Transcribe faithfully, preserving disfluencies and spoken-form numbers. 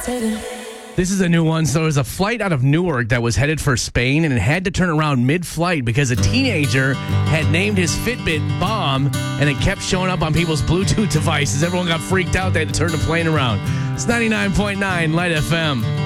This is a new one. So there was a flight out of Newark that was headed for Spain, and it had to turn around mid-flight because a teenager had named his Fitbit Bomb, and it kept showing up on people's Bluetooth devices. Everyone got freaked out. They had to turn the plane around. It's ninety-nine point nine Light F M.